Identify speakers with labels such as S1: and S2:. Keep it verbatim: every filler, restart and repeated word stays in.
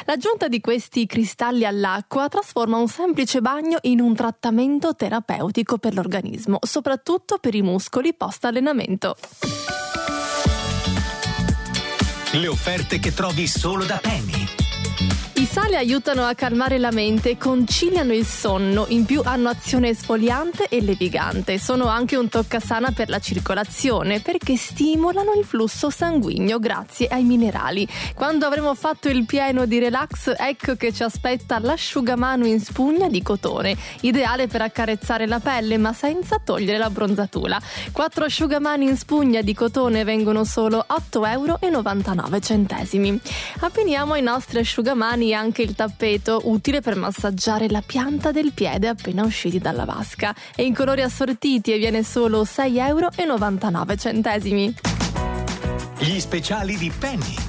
S1: L'aggiunta di questi cristalli all'acqua trasforma un semplice bagno in un trattamento terapeutico per l'organismo, soprattutto per i muscoli post-allenamento.
S2: Le offerte che trovi solo da Penny.
S1: I sali aiutano a calmare la mente e conciliano il sonno, in più hanno azione esfoliante e levigante. Sono anche un toccasana per la circolazione, perché stimolano il flusso sanguigno grazie ai minerali. Quando avremo fatto il pieno di relax, ecco che ci aspetta l'asciugamano in spugna di cotone, ideale per accarezzare la pelle ma senza togliere la bronzatura. Quattro asciugamani in spugna di cotone vengono solo otto euro e novantanove centesimi. Abbiniamo ai nostri asciugamani anche il tappeto, utile per massaggiare la pianta del piede appena usciti dalla vasca. È in colori assortiti e viene solo sei euro e novantanove centesimi.
S2: Gli speciali di Penny.